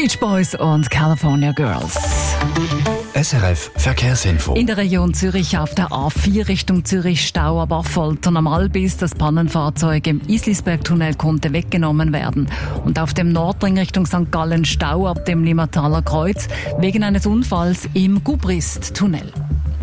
Beach Boys und California Girls. SRF Verkehrsinfo. In der Region Zürich auf der A4 Richtung Zürich Stau ab Affolter am Albis. Das Pannenfahrzeug im Islisbergtunnel konnte weggenommen werden. Und auf dem Nordring Richtung St. Gallen Stau ab dem Limmertaler Kreuz wegen eines Unfalls im Gubrist-Tunnel.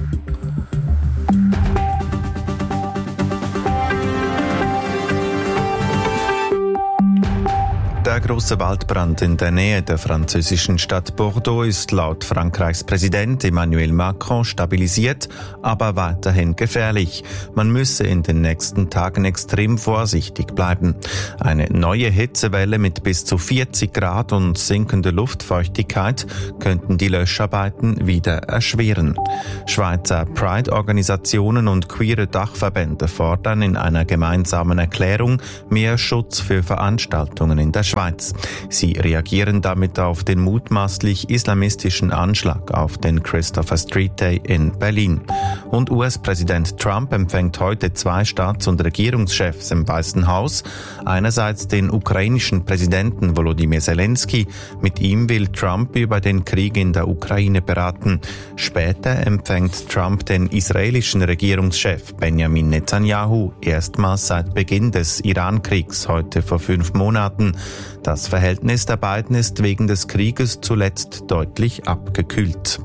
Der grosse Waldbrand in der Nähe der französischen Stadt Bordeaux ist laut Frankreichs Präsident Emmanuel Macron stabilisiert, aber weiterhin gefährlich. Man müsse in den nächsten Tagen extrem vorsichtig bleiben. Eine neue Hitzewelle mit bis zu 40 Grad und sinkender Luftfeuchtigkeit könnten die Löscharbeiten wieder erschweren. Schweizer Pride-Organisationen und queere Dachverbände fordern in einer gemeinsamen Erklärung mehr Schutz für Veranstaltungen in der Schweiz. Sie reagieren damit auf den mutmaßlich islamistischen Anschlag auf den Christopher Street Day in Berlin. Und US-Präsident Trump empfängt heute 2 Staats- und Regierungschefs im Weißen Haus. Einerseits den ukrainischen Präsidenten Volodymyr Zelensky. Mit ihm will Trump über den Krieg in der Ukraine beraten. Später empfängt Trump den israelischen Regierungschef Benjamin Netanyahu erstmals seit Beginn des Iran-Kriegs, heute vor 5 Monaten. Das Verhältnis der beiden ist wegen des Krieges zuletzt deutlich abgekühlt.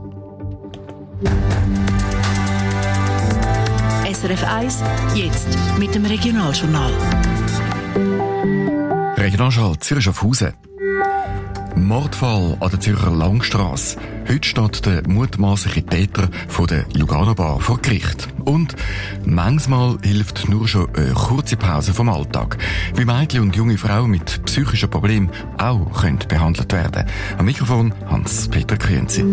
SRF 1, jetzt mit dem Regionaljournal. Regionaljournal Zürich auf Hause. Mordfall an der Zürcher Langstrasse. Heute steht der mutmaßliche Täter von der Lugano-Bar vor Gericht. Und manchmal hilft nur schon eine kurze Pause vom Alltag. Wie Mädchen und junge Frauen mit psychischen Problemen auch können behandelt werden. Am Mikrofon Hans-Peter Krienzi.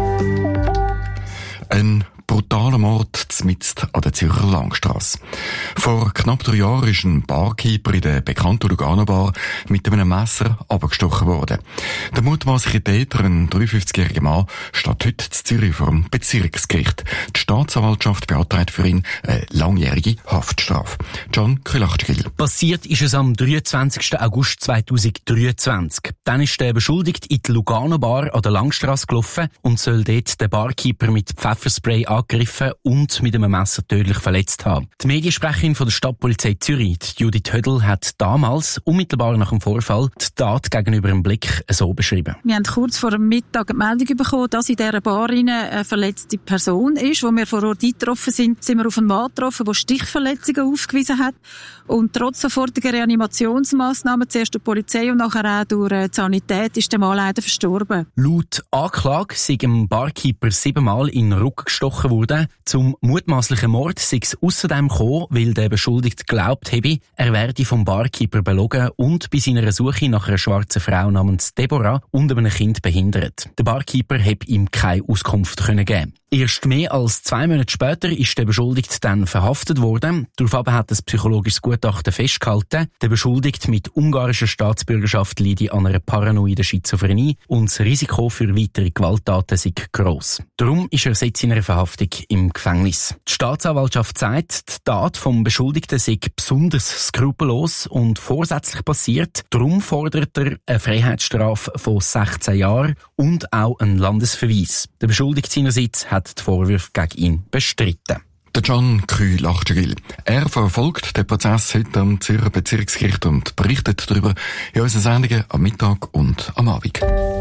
Ein brutaler Mord mitten an der Zürcher Langstrasse. Vor knapp 3 Jahren ist ein Barkeeper in der bekannten Lugano-Bar mit einem Messer abgestochen worden. Der mutmaßliche Täter, ein 53-jähriger Mann, steht heute in Zürich vor dem Bezirksgericht. Die Staatsanwaltschaft beantragt für ihn eine langjährige Haftstrafe. John Krylachtigil. Passiert ist es am 23. August 2023. Dann ist der Beschuldigte in die Lugano-Bar an der Langstrasse gelaufen und soll dort den Barkeeper mit Pfefferspray angegriffen und mit einem Messer tödlich verletzt haben. Die Mediensprecherin von der Stadtpolizei Zürich, Judith Hödel, hat damals, unmittelbar nach dem Vorfall, die Tat gegenüber dem Blick so beschrieben. Wir haben kurz vor dem Mittag eine Meldung bekommen, dass in dieser Bar eine verletzte Person ist. Als wir vor Ort eingetroffen sind wir auf einen Mann getroffen, der Stichverletzungen aufgewiesen hat. Und trotz sofortiger Reanimationsmaßnahmen, zuerst durch die Polizei und nachher auch durch die Sanität, ist der Mann leider verstorben. Laut Anklage sei dem Barkeeper 7-mal in den Rücken gestochen worden. Zum mutmaßlichen Mord sei es ausserdem gekommen, weil der Beschuldigte glaubt habe, er werde vom Barkeeper belogen und bei seiner Suche nach einer schwarzen Frau namens Deborah und einem Kind behindert. Der Barkeeper habe ihm keine Auskunft geben. Erst mehr als 2 Monate später ist der Beschuldigte dann verhaftet worden. Daraufhin hat das psychologisches Gutachten festgehalten, der Beschuldigte mit ungarischer Staatsbürgerschaft leide an einer paranoiden Schizophrenie und das Risiko für weitere Gewalttaten sei gross. Darum ist er seit seiner Verhaftung im Gefängnis. Die Staatsanwaltschaft sagt, die Tat vom Beschuldigten sei besonders skrupellos und vorsätzlich passiert. Darum fordert er eine Freiheitsstrafe von 16 Jahren und auch einen Landesverweis. Der Beschuldigte seinerseits hat die Vorwürfe gegen ihn bestritten. Der John Krylachtigil. Er verfolgt den Prozess heute am Zürcher Bezirksgericht und berichtet darüber in unseren Sendungen am Mittag und am Abend.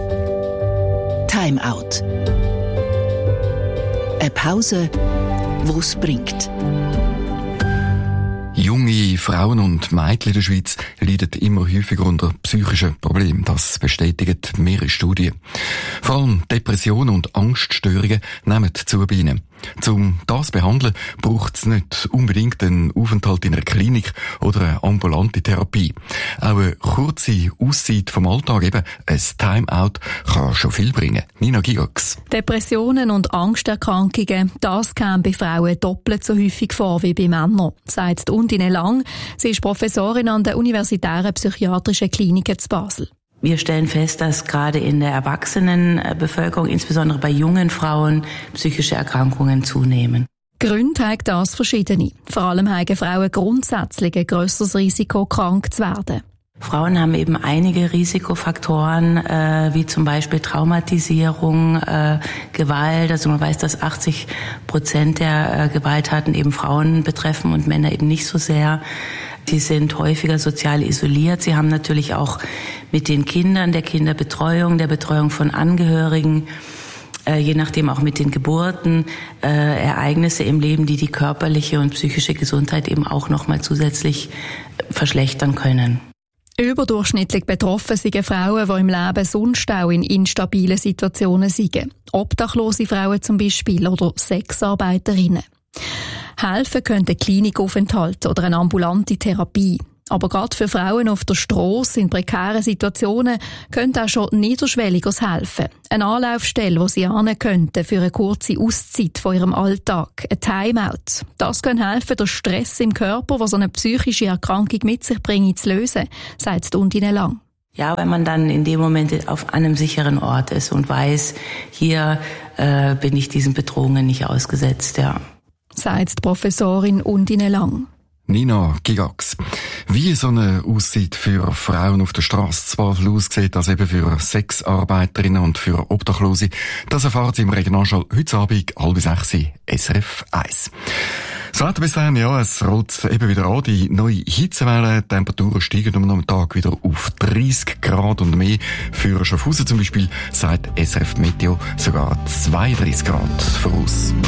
Time Out. Eine Pause, die es bringt. Junge Frauen und Mädchen in der Schweiz leiden immer häufiger unter psychischen Problemen. Das bestätigen mehrere Studien. Vor allem Depressionen und Angststörungen nehmen zu bei ihnen. Um das zu behandeln, braucht es nicht unbedingt einen Aufenthalt in einer Klinik oder eine ambulante Therapie. Auch eine kurze Auszeit vom Alltag, eben ein Time-out, kann schon viel bringen. Nina Gigax. Depressionen und Angsterkrankungen, das kommt bei Frauen doppelt so häufig vor wie bei Männern, sagt Undine Lang. Sie ist Professorin an der Universitären Psychiatrischen Klinik in Basel. Wir stellen fest, dass gerade in der Erwachsenenbevölkerung, insbesondere bei jungen Frauen, psychische Erkrankungen zunehmen. Gründe haben das verschiedene. Vor allem haben Frauen grundsätzlich ein grösseres Risiko, krank zu werden. Frauen haben eben einige Risikofaktoren, wie zum Beispiel Traumatisierung, Gewalt. Also man weiß, dass 80% der Gewalttaten eben Frauen betreffen und Männer eben nicht so sehr. Sie sind häufiger sozial isoliert. Sie haben natürlich auch mit den Kindern, der Kinderbetreuung, der Betreuung von Angehörigen, je nachdem auch mit den Geburten, Ereignisse im Leben, die die körperliche und psychische Gesundheit eben auch nochmal zusätzlich verschlechtern können. Überdurchschnittlich betroffen sind Frauen, die im Leben sonst auch in instabilen Situationen sind. Obdachlose Frauen zum Beispiel oder Sexarbeiterinnen. Helfen könnte Klinikaufenthalt oder eine ambulante Therapie. Aber gerade für Frauen auf der Strasse in prekären Situationen könnte auch schon niederschwelliges helfen. Eine Anlaufstelle, wo sie hin könnten für eine kurze Auszeit von ihrem Alltag. Ein Timeout. Das kann helfen, den Stress im Körper, der so eine psychische Erkrankung mit sich bringt, zu lösen, sagt Undine Lang. Ja, wenn man dann in dem Moment auf einem sicheren Ort ist und weiß, hier bin ich diesen Bedrohungen nicht ausgesetzt, ja. Sagt die Professorin Undine Lang. Nina Gigax. Wie so eine Auszeit für Frauen auf der Straße zwar aussieht, als eben für Sexarbeiterinnen und für Obdachlose, das erfahren Sie im Regionaljournal heute Abend, 5:30, SRF 1. Das Wetter bis dahin, ja, es rollt eben wieder an, die neue Hitzewelle, die Temperaturen steigen am Tag wieder auf 30 Grad und mehr. Für Schaffhausen zum Beispiel sagt SRF Meteo sogar 32 Grad voraus.